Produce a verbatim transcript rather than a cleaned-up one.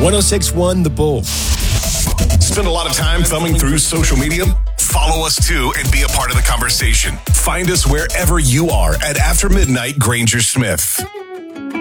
oh six point one The Bull. Spend a lot of time thumbing through social media? Follow us too and be a part of the conversation. Find us wherever you are at After Midnight Granger Smith.